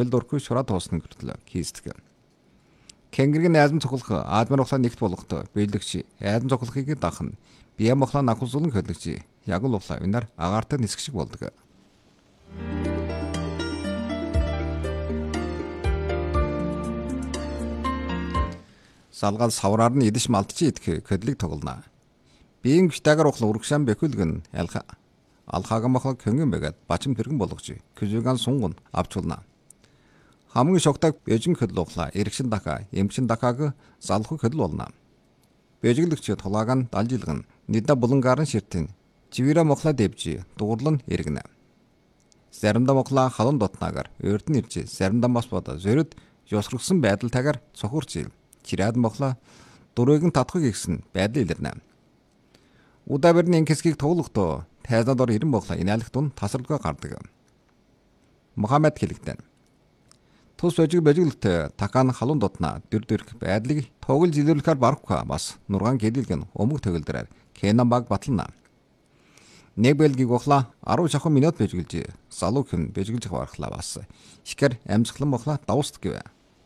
хөл дурхгүй шураа туусна гэртлээ хийсдэг. Кенгэрийн айзан цуглах аадмар ухлаа нэгт болгохтой биелэгч айзан цуглахыг дахна. Бие мохлоо нахулзуулан хөдлөгч яг л ухлаа энэр агаартай нисгшиг болдог. Салгал савраар нь идэж малтчи идэх хөдлөг тоглоно. Биеийн гүштагаар ухлаа урагшаан бэхүлгэн ялха. Алхаагамахла көнгөн бэгэд бачим тэргэн болгож küzügan сунгон авчулна. Хамгийн шогтаг бэжин хөдөл ухлаа эргшин дахаа эмчин дахааг залхуу хөдөл болно. Бэжиглэгч тулааган далжилган нэдэ булангарын ширтэн живэра мохла дэвжи дуурлан эргэнэ. Заримдаа мохла халуун дотнаагаар өрдөн ирж заримдаа бас бодо зөрөд ёсрогсон байдалтайгаар цохурч чираад мохла дөрөөгн татхыг ихсэн байдал илэрнэ. Удавэрний инкэсгийг тоглохдоо тайзнадор 90 мохла инээлх тун тасралгаа гардаг. Мухаммед хэлэгдэн. Тус бэжиглэлтэй такан халуун дотнаа дөрдөрх байдлыг тоглож илэрлэхээр барахгүй бас нургаан гэдэлгэн өмг төгөлдрээр Кенан баг батлана. Нэг бэлгийг ухлаа 10 шахуу минут бэжгэлж залуу хэн бэжгэлж барахлаа бас ихэр амжихлан мохла давст гэвэ.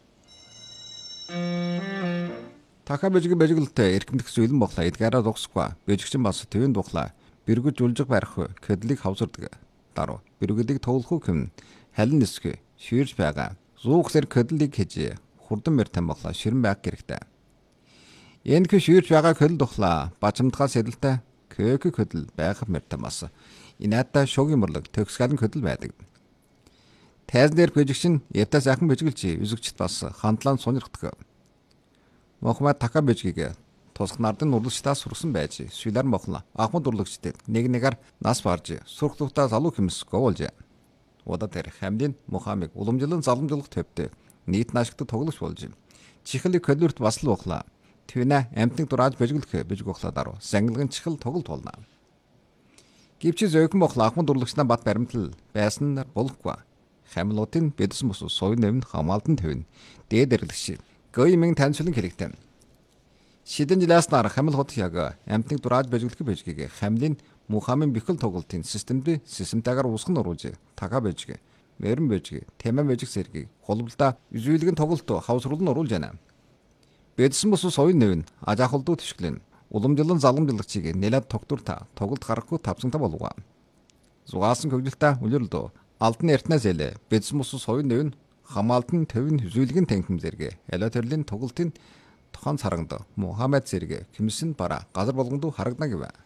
Така бэжгэлтэй эркэмдэх зүйлэн мохла эдгаараа дуусахгүй бэжгчин бас төвийн духлаа бэргэж үлжих барих көдлийг хавсардаг. Даруу бэргэлийг тоглох хүн халин нисгэ ширж байгаа. Зүүхлэр көдлийг хийж хурдан мэртэн мохла ширэн байх хэрэгтэй. Энэ хэ ширж байгаа көдөл духлаа бачамдгаас эдэлтэй кök көдөл байх мэртэн бас. Инаатай шогийн мөрлөг төгсгөлн көдөл байдаг. Тайзан дээр бэжгчин явтас ахын бэжгэлж үзэгчд бас хандлаан сунирхдаг. Мохмад така бэжгийг тусах нардын урлагчдаас сурсан байж шүлэр мохлоо ахмад урлагчдад нэг нэгээр нас барж сурх тухтаа залуу хэмс гоолж. Удаа тэр хамдын Мухаммед уламжлан заламжлах төвдө нийт наашигт тоглож болж чихлийг көлөрт бас л ухлаа. Твэнэ амтныг дурааж бэжгэлэх бэжг ухлаа даруу сангилгын чихл тоглолт болно. Гівчи зөөхөн мохлоо ахмад урлагчнаа бат баримтал байсан болохгүй. Хамлуудын бэдэс мус соён нэвн хамаалтан төвн дээд эрлэгч Гоймын таньчлан хэлэгтэн. Шидэн жилээс нар хамл хот яг амтныг дурааж бэжгэлэх бэжгийг хамлын Мухаммед бихэл тоглолтын системтэйгээр усган оруулж така бэжг, мэрэн бэжг, тэмэн бэжг зэргийг холболдоо үзүүлгэн тоглолт хавсруулан оруулж байна. Бэдсэн бус соён нэвн ажаахулдуу төвшглэн уламжлан заламжлагчийг нэлээд тогтворта тоглолт гарахгүй тавцантай болов. Зугаасан хөгжилтөй үлрэлдөө алтан эртнээс элэ бэдсэн бус соён нэвн хамаалтан төвн үзүүлгэн танхим зэрэг элотерлийн тоглолтын тохон сарганд Мухаммед зэрэг кимсэн бараа газар болгонд харагдана гэвэ.